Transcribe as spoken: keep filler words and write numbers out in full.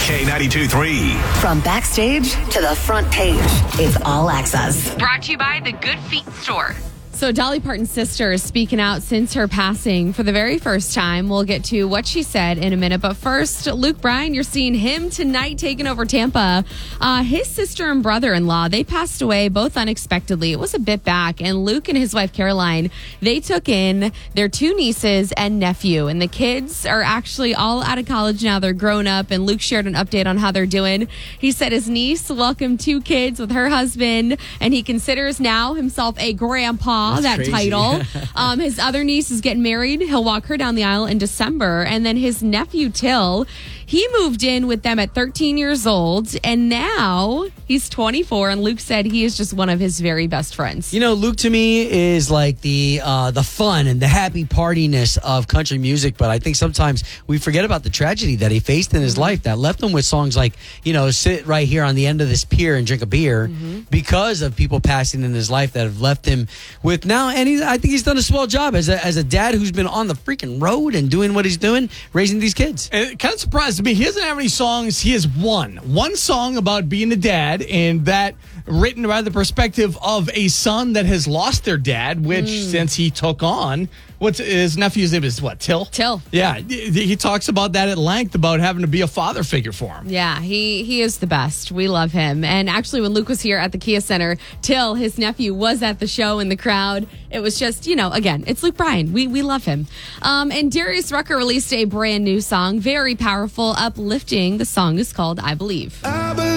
K ninety-two point three. From backstage to the front page, it's All Access. Brought to you by the Good Feet Store. So Dolly Parton's sister is speaking out since her passing for the very first time. We'll get to what she said in a minute. But first, Luke Bryan, you're seeing him tonight taking over Tampa. Uh, his sister and brother-in-law, they passed away both unexpectedly. It was a bit back. And Luke and his wife, Caroline, they took in their two nieces and nephew. And the kids are actually all out of college now. They're grown up. And Luke shared an update on how they're doing. He said his niece welcomed two kids with her husband. And he considers now himself a grandpa. That's that crazy. title. um, his other niece is getting married. He'll walk her down the aisle in December. And then his nephew, Till, he moved in with them at thirteen years old. And now he's twenty-four. And Luke said he is just one of his very best friends. You know, Luke to me is like the uh, the fun and the happy partiness of country music. But I think sometimes we forget about the tragedy that he faced in his Mm-hmm. life that left him with songs like, you know, sit right here on the end of this pier and drink a beer Mm-hmm. because of people passing in his life that have left him with now. And he's, I think he's done a swell job as a, as a dad who's been on the freaking road and doing what he's doing, raising these kids. And it kind of surprised me. He doesn't have any songs. He has one. One song about being a dad, and that written by the perspective of a son that has lost their dad, which Mm. since he took on, what's his nephew's name is what, Till? Till. Yeah, he talks about that at length, about having to be a father figure for him. Yeah, he, he is the best. We love him. And actually, when Luke was here at the Kia Center, Till, his nephew, was at the show in the crowd. It was just, you know, again, it's Luke Bryan. We we love him. Um, and Darius Rucker released a brand new song, very powerful, uplifting. The song is called I Believe. I believe